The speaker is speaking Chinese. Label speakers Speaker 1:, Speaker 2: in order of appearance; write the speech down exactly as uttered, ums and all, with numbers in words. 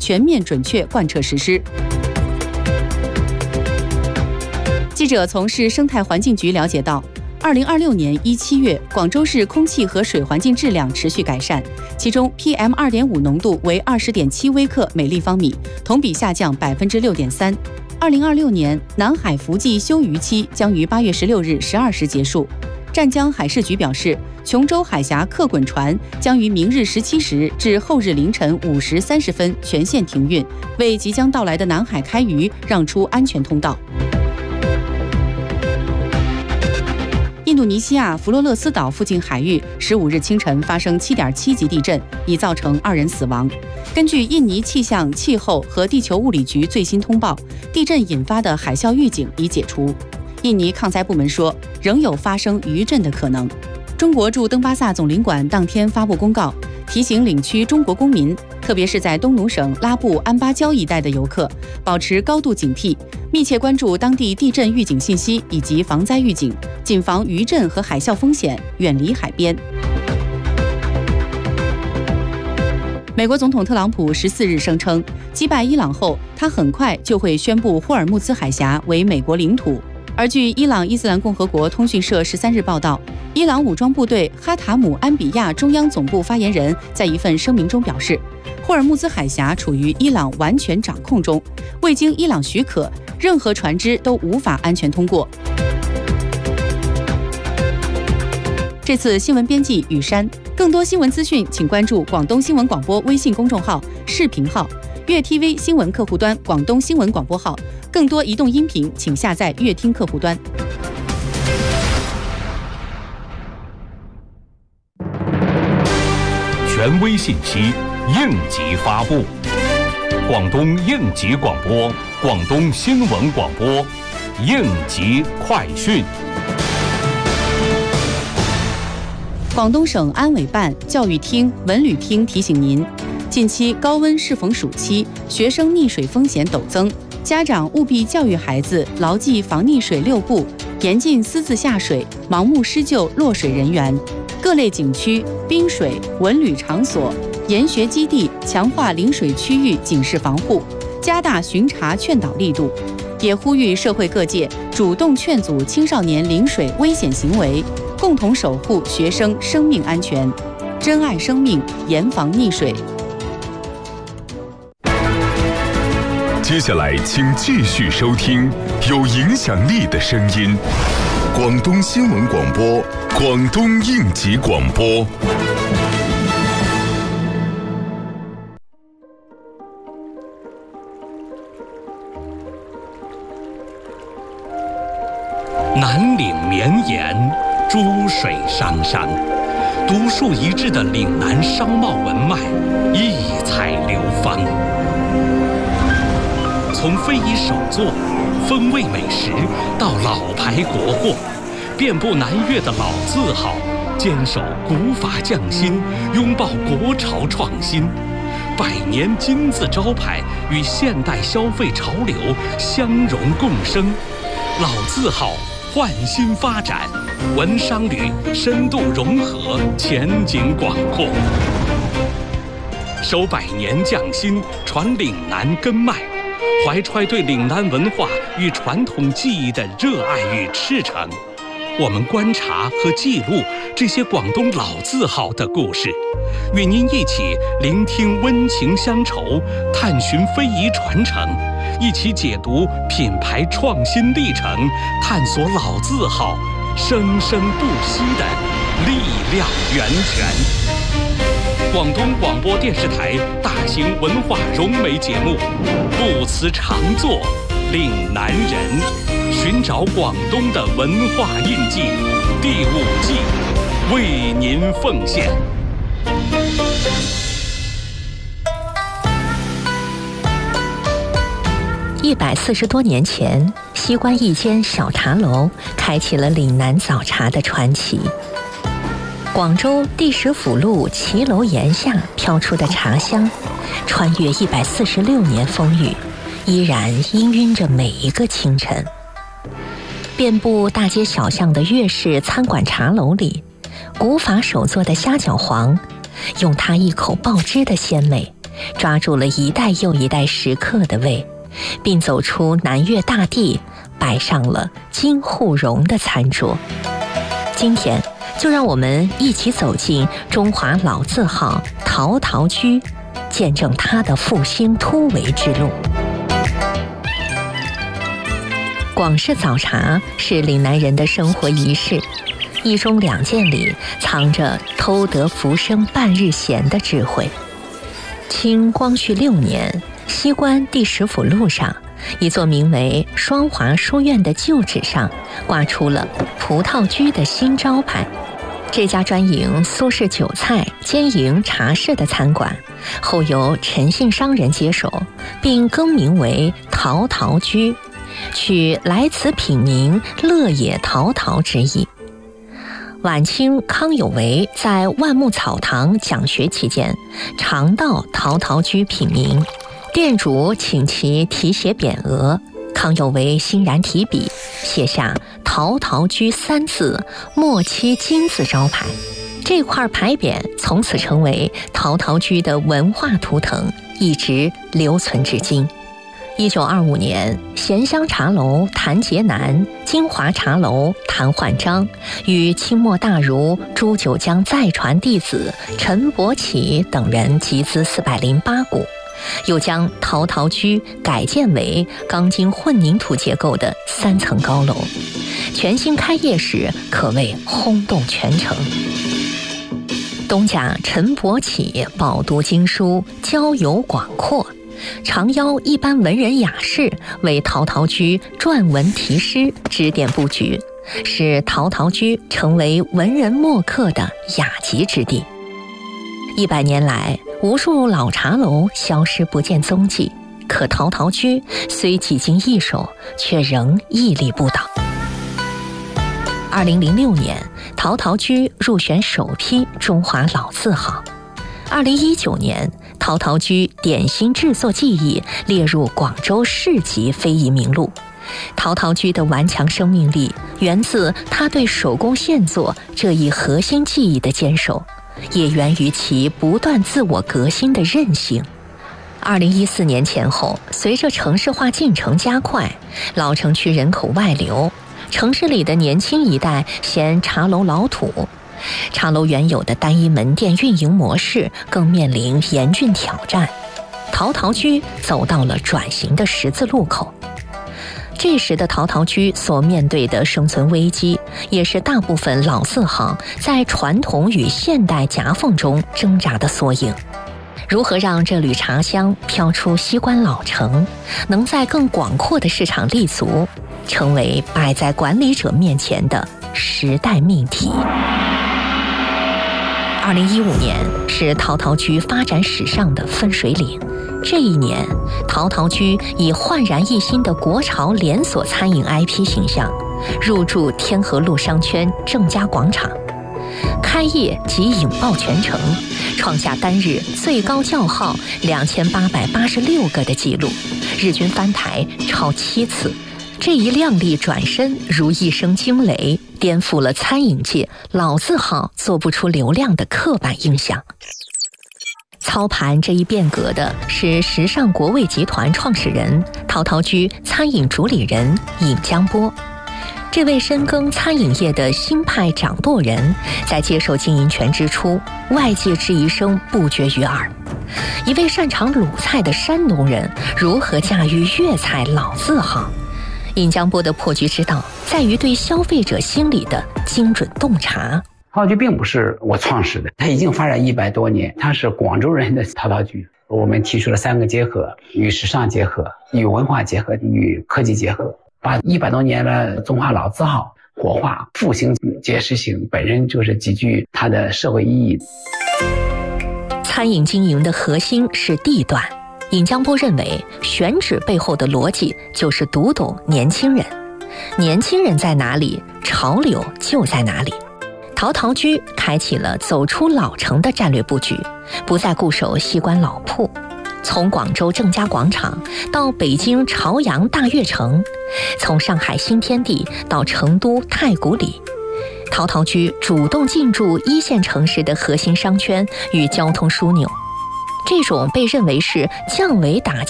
Speaker 1: 全面准确贯彻实施。记者从市生态环境局了解到，二零二六年一七月，广州市空气和水环境质量持续改善，其中 P M 二点五 浓度为二十点七微克每立方米，同比下降百分之六点三。二零二六年南海伏季休渔期将于八月十六日十二时结束。湛江海事局表示，琼州海峡客滚船将于明日十七时至后日凌晨五时三十分全线停运，为即将到来的南海开渔让出安全通道。印度尼西亚弗罗勒斯岛附近海域十五日清晨发生 七点七级地震，已造成二人死亡。根据印尼气象、气候和地球物理局最新通报，地震引发的海啸预警已解除。印尼抗灾部门说，仍有发生余震的可能。中国驻登巴萨总领馆当天发布公告，提醒领区中国公民，特别是在东努省拉布安巴礁一带的游客，保持高度警惕，密切关注当地地震预警信息以及防灾预警，谨防余震和海啸风险，远离海边。美国总统特朗普十四日声称，击败伊朗后，他很快就会宣布霍尔木兹海峡为美国领土。而据伊朗伊斯兰共和国通讯社十三日报道，伊朗武装部队哈塔姆安比亚中央总部发言人在一份声明中表示，霍尔木兹海峡处于伊朗完全掌控中，未经伊朗许可，任何船只都无法安全通过。这次新闻编辑雨山，更多新闻资讯请关注广东新闻广播微信公众号、视频号、粤 T V 新闻客户端、广东新闻广播号。更多移动音频请下载乐听客户端。
Speaker 2: 权威信息，应急发布。广东应急广播，广东新闻广播，应急快讯。
Speaker 1: 广东省安委办、教育厅、文旅厅提醒您，近期高温适逢暑期，学生溺水风险陡增，家长务必教育孩子牢记防溺水六不，严禁私自下水，盲目施救落水人员。各类景区、滨水、文旅场所、研学基地强化临水区域警示防护，加大巡查劝导力度，也呼吁社会各界主动劝阻青少年临水危险行为，共同守护学生生命安全，珍爱生命，严防溺水。
Speaker 3: 接下来，请继续收听有影响力的声音——广东新闻广播、广东应急广播。
Speaker 4: 南岭绵延，珠水汤汤，独树一帜的岭南商贸文脉，异彩流芳。从非遗手作、风味美食到老牌国货，遍布南粤的老字号，坚守古法匠心，拥抱国潮创新，百年金字招牌与现代消费潮流相融共生，老字号焕新发展，文商旅深度融合，前景广阔。守百年匠心，传岭南根脉，怀揣对岭南文化与传统技艺的热爱与赤诚，我们观察和记录这些广东老字号的故事，与您一起聆听温情乡愁，探寻非遗传承，一起解读品牌创新历程，探索老字号生生不息的力量源泉。广东广播电视台大型文化融媒节目不辞常作岭南人，寻找广东的文化印记，第五季为您奉献。
Speaker 5: 一百四十多年前，西关一间小茶楼开启了岭南早茶的传奇。广州第十府路骑楼檐下飘出的茶香，穿越一百四十六年风雨，依然氤氲着每一个清晨。遍布大街小巷的粤式餐馆茶楼里，古法手做的虾饺黄，用它一口爆汁的鲜美， 抓住了一代又一代食客的胃，并走出南粤大地，摆上了金互荣的餐桌。今天就让我们一起走进中华老字号陶陶居，见证它的复兴突围之路。广式早茶是岭南人的生活仪式，一盅两件里藏着偷得浮生半日闲的智慧。清光绪六年，西关第十府路上，一座名为双华书院的旧址上挂出了葡萄居的新招牌。这家专营苏式酒菜兼营茶室的餐馆，后由陈姓商人接手，并更名为陶陶居，取来此品名乐也陶陶之意。晚清康有为在万木草堂讲学期间，常到陶陶居品茗，店主请其题写匾额，康有为欣然提笔写下陶陶居三字，墨漆金字招牌。这块牌匾从此成为陶陶居的文化图腾，一直留存至今。一九二五年，咸香茶楼谭杰南、金华茶楼谭焕章与清末大儒朱九江再传弟子陈伯起等人集资四百零八股，又将陶陶居改建为钢筋混凝土结构的三层高楼，全新开业时可谓轰动全城。东家陈伯起饱读经书，交友广阔，常邀一般文人雅士为陶陶居撰文题诗，指点布局，使陶陶居成为文人墨客的雅集之地。一百年来，无数老茶楼消失不见踪迹，可陶陶居虽几经易手，却仍屹立不倒。二零零六年，陶陶居入选首批中华老字号。二零一九年，陶陶居点心制作技艺列入广州市级非遗名录。陶陶居的顽强生命力源自他对手工现做这一核心技艺的坚守，也源于其不断自我革新的韧性。二零一四年前后，随着城市化进程加快，老城区人口外流，城市里的年轻一代嫌茶楼老土，茶楼原有的单一门店运营模式更面临严峻挑战。陶陶居走到了转型的十字路口。这时的陶陶居所面对的生存危机，也是大部分老字号在传统与现代夹缝中挣扎的缩影。如何让这缕茶香飘出西关老城，能在更广阔的市场立足，成为摆在管理者面前的时代命题。二零一五年是陶陶居发展史上的分水岭。这一年，陶陶居以焕然一新的国潮连锁餐饮 I P 形象，入驻天河路商圈正佳广场，开业即引爆全城，创下单日最高叫号两千八百八十六个的纪录，日均翻台超七次。这一亮丽转身如一声惊雷，颠覆了餐饮界老字号做不出流量的刻板印象。操盘这一变革的是时尚国味集团创始人、陶陶居餐饮主理人尹江波。这位深耕餐饮业的新派掌舵人，在接受经营权之初，外界质疑声不绝于耳。一位擅长鲁菜的山东人，如何驾驭粤菜老字号？尹江波的破局之道，在于对消费者心理的精准洞察。
Speaker 6: 陶陶居并不是我创始的，它已经发展一百多年，它是广州人的陶陶居。我们提出了三个结合：与时尚结合、与文化结合、与科技结合，把一百多年的中华老字号活化、复兴、结实性，本身就是极具它的社会意义。
Speaker 5: 餐饮经营的核心是地段。尹江波认为，选址背后的逻辑就是读懂年轻人，年轻人在哪里，潮流就在哪里。陶陶居开启了走出老城的战略布局，不再固守西关老铺，从广州正佳广场到北京朝阳大悦城，从上海新天地到成都太古里，陶陶居主动进驻一线城市的核心商圈与交通枢纽。 这种被认为是降维打击